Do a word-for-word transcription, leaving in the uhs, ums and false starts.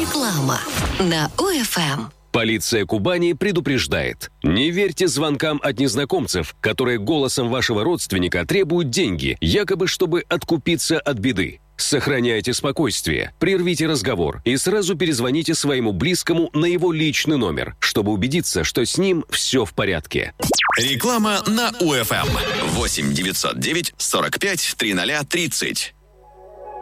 Реклама на ОФМ. Полиция Кубани предупреждает. Не верьте звонкам от незнакомцев, которые голосом вашего родственника требуют деньги, якобы чтобы откупиться от беды. Сохраняйте спокойствие, прервите разговор и сразу перезвоните своему близкому на его личный номер, чтобы убедиться, что с ним все в порядке. Реклама на УФМ. восемь девятьсот девять сорок пять тридцать тридцать.